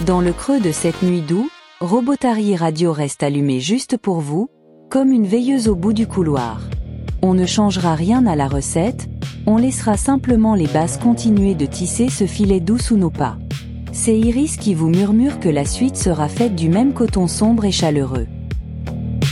Dans le creux de cette nuit doux, Robotary Radio reste allumé juste pour vous, comme une veilleuse au bout du couloir. On ne changera rien à la recette, on laissera simplement les basses continuer de tisser ce filet doux sous nos pas. C'est Iris qui vous murmure que la suite sera faite du même coton sombre et chaleureux.